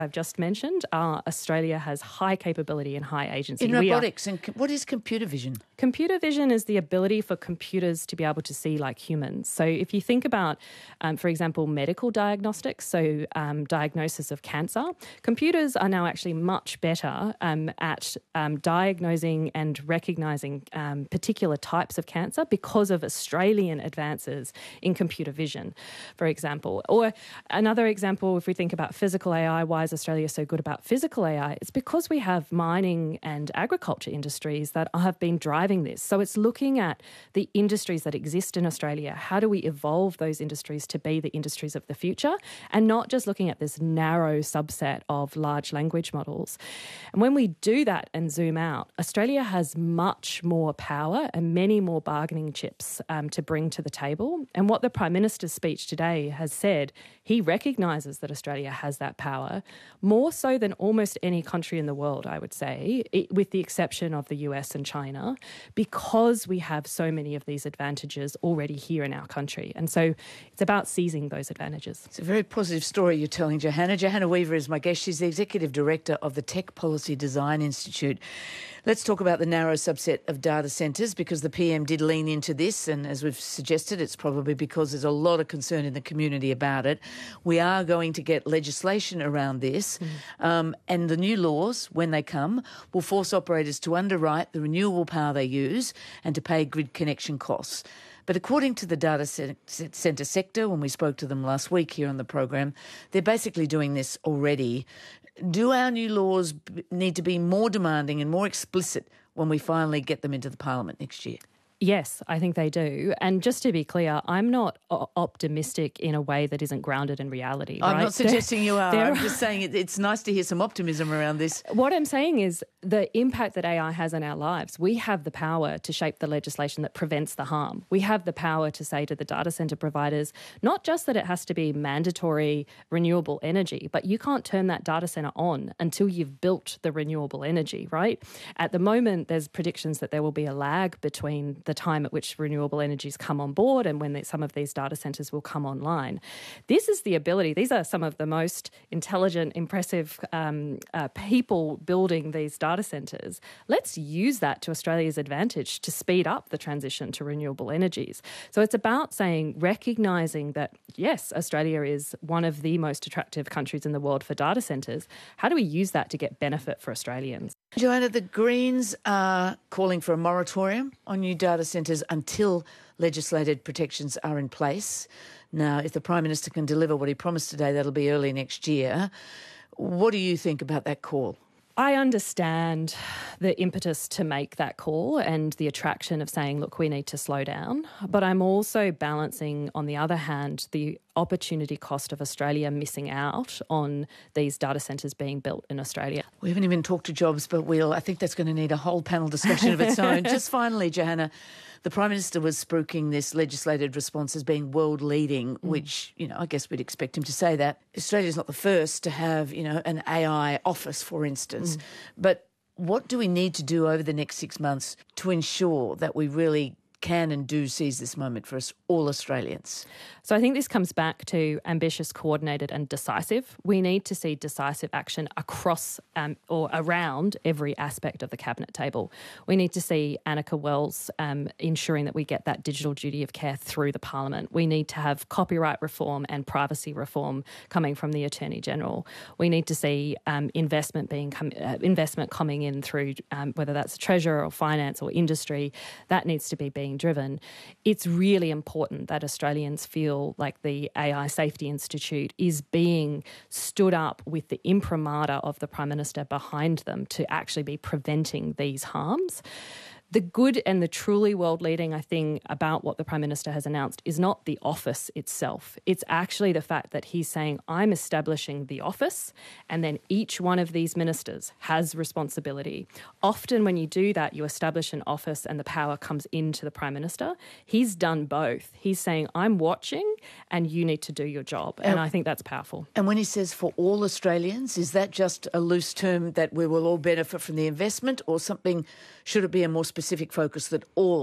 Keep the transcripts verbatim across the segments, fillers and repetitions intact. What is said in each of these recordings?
I've just mentioned, uh, Australia has high capability and high agency. In robotics, are, and co- what is computer vision? Computer vision is the ability for computers to be able to see like humans. So if you think about, um, for example, medical diagnostics, so um, diagnosis of cancer, computers are now actually much better um, at um, diagnosing and recognising um, particular types of cancer because of Australian advances in computer vision, for example. Or another example, if we think about physical A I, why is Australia so good about physical A I? It's because we have mining and agriculture industries that have been driving this. So it's looking at the industries that exist in Australia. How do we evolve those industries to be the industries of the future, and not just looking at this narrow subset of large language models. And when we do that and zoom out, Australia has much more power and many more bargaining chips um, to bring to the table. And what the Prime Minister's speech today has said, he recognises that Australia has that power, more so than almost any country in the world, I would say, it, with the exception of the U S and China, because we have so many of these advantages already here in our country. And so it's about seizing those advantages. It's a very positive story you're telling, Johanna. Johanna Weaver is my guest. She's the Executive Director of the Tech Policy Design Institute. Let's talk about the narrow subset of data centres, because the P M did lean into this, and as we've suggested, it's probably because there's a lot of concern in the community about it. We are going to get legislation around this, mm. um, and the new laws, when they come, will force operators to underwrite the renewable power they use and to pay grid connection costs. But according to the data centre sector, when we spoke to them last week here on the program, they're basically doing this already. Do our new laws need to be more demanding and more explicit when we finally get them into the Parliament next year? Yes, I think they do. And just to be clear, I'm not o- optimistic in a way that isn't grounded in reality. I'm right? not suggesting you are. There I'm are... just saying it, it's nice to hear some optimism around this. What I'm saying is the impact that A I has on our lives, we have the power to shape the legislation that prevents the harm. We have the power to say to the data centre providers, not just that it has to be mandatory renewable energy, but you can't turn that data centre on until you've built the renewable energy, right? At the moment, there's predictions that there will be a lag between the the time at which renewable energies come on board and when they, some of these data centres will come online. This is the ability. These are some of the most intelligent, impressive um, uh, people building these data centres. Let's use that to Australia's advantage to speed up the transition to renewable energies. So it's about saying, recognising that, yes, Australia is one of the most attractive countries in the world for data centres. How do we use that to get benefit for Australians? Johanna, the Greens are calling for a moratorium on new data centres until legislated protections are in place. Now, if the Prime Minister can deliver what he promised today, that'll be early next year. What do you think about that call? I understand the impetus to make that call and the attraction of saying, look, we need to slow down. But I'm also balancing, on the other hand, the opportunity cost of Australia missing out on these data centres being built in Australia. We haven't even talked to jobs, but we'll, I think that's going to need a whole panel discussion of its own. Just finally, Johanna, the Prime Minister was spruiking this legislated response as being world-leading, mm. which, you know, I guess we'd expect him to say that. Australia's not the first to have, you know, an A I office, for instance. Mm. But what do we need to do over the next six months to ensure that we really can and do seize this moment for us, all Australians? So I think this comes back to ambitious, coordinated and decisive. We need to see decisive action across um, or around every aspect of the Cabinet table. We need to see Annika Wells um, ensuring that we get that digital duty of care through the Parliament. We need to have copyright reform and privacy reform coming from the Attorney General. We need to see um, investment being com- uh, investment coming in through um, whether that's Treasurer or finance or industry. That needs to be being driven. It's really important that Australians feel like the A I Safety Institute is being stood up with the imprimatur of the Prime Minister behind them to actually be preventing these harms. The good and the truly world-leading, I think, about what the Prime Minister has announced is not the office itself. It's actually the fact that he's saying, I'm establishing the office, and then each one of these ministers has responsibility. Often when you do that, you establish an office and the power comes into the Prime Minister. He's done both. He's saying, I'm watching and you need to do your job. And uh, I think that's powerful. And when he says for all Australians, is that just a loose term that we will all benefit from the investment, or something, should it be a more specific specific focus that all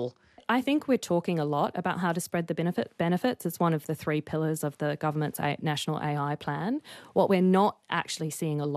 I think we're talking a lot about how to spread the benefit benefits. It's one of the three pillars of the government's national A I plan. What we're not actually seeing a lot